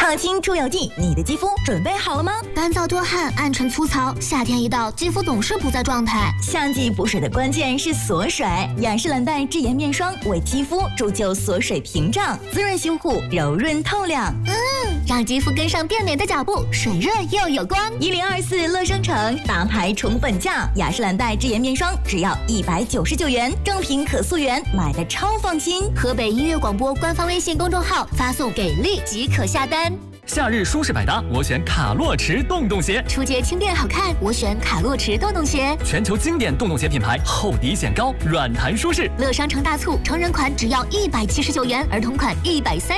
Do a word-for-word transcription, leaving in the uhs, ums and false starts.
抗菌除油剂，你的肌肤准备好了吗？ 干燥多汗、暗沉粗糙，夏天一到，肌肤总是不在状态。 夏季补水的关键是锁水，雅诗兰黛智妍面霜为肌肤铸就锁水屏障，滋润修护，柔润透亮。 嗯，让肌肤跟上变美的脚步，水润又有光。 一零二四乐商城大牌宠粉价，雅诗兰黛智妍面霜只要一百九十九元，正品可溯源，买的超放心。 河北音乐广播官方微信公众号发送给力即可下单。 夏日舒适百搭，我选卡洛驰洞洞鞋。 出街轻便好看，我选卡洛驰洞洞鞋。 全球经典洞洞鞋品牌，厚底显高，软弹舒适。 乐商城大促，成人款只要一百七十九元，儿童款一百三。